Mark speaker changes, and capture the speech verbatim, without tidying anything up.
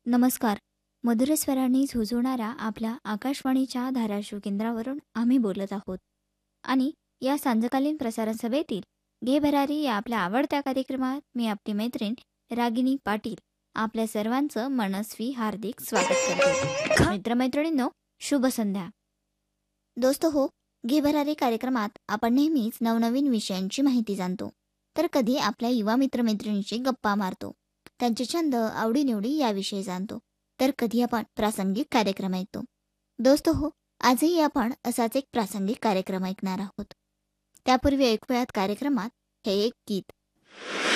Speaker 1: नमस्कार. मधुर स्वरांनी झुंजणाऱ्या आपल्या आकाशवाणीच्या धाराशिव केंद्रावरून आम्ही बोलत आहोत. आणि या सांजकालीन प्रसारण सभेतील घे भरारी या आपल्या आवडत्या कार्यक्रमात मी आपली मैत्रीण रागिनी पाटील आपल्या सर्वांचं मनस्वी हार्दिक स्वागत करते. मित्रमैत्रिणींनो, शुभ संध्या. दोस्त हो, घे भरारी कार्यक्रमात आपण नेहमीच नवनवीन विषयांची माहिती जाणतो, तर कधी आपल्या युवा मित्रमैत्रिणींशी गप्पा मारतो, त्यांचे छंद आवडीनिवडी याविषयी जाणतो, तर कधी आपण प्रासंगिक कार्यक्रम ऐकतो. दोस्त हो, आजही आपण असाच एक प्रासंगिक कार्यक्रम ऐकणार आहोत. त्यापूर्वी ऐकूयात कार्यक्रमात हे एक गीत.